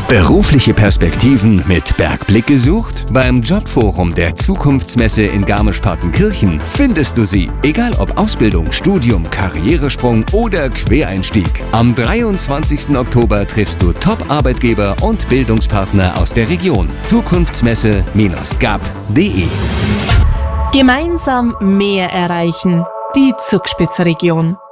Berufliche Perspektiven mit Bergblick gesucht? Beim Jobforum der Zukunftsmesse in Garmisch-Partenkirchen findest du sie. Egal ob Ausbildung, Studium, Karrieresprung oder Quereinstieg. Am 23. Oktober triffst du Top-Arbeitgeber und Bildungspartner aus der Region. Zukunftsmesse-gab.de. Gemeinsam mehr erreichen. Die Zugspitzregion.